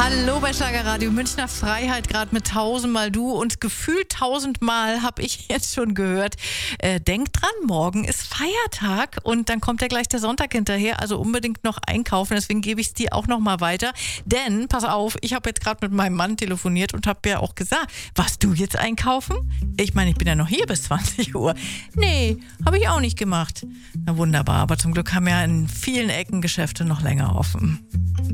Hallo bei Schlagerradio Münchner Freiheit, gerade mit 1000-mal du und gefühlt 1000-mal habe ich jetzt schon gehört. Denk dran, morgen ist Feiertag und dann kommt ja gleich der Sonntag hinterher, also unbedingt noch einkaufen, deswegen gebe ich es dir auch noch mal weiter. Denn, pass auf, ich habe jetzt gerade mit meinem Mann telefoniert und habe ja auch gesagt, warst du jetzt einkaufen? Ich meine, ich bin ja noch hier bis 20 Uhr. Nee, habe ich auch nicht gemacht. Na wunderbar, aber zum Glück haben ja in vielen Ecken Geschäfte noch länger offen.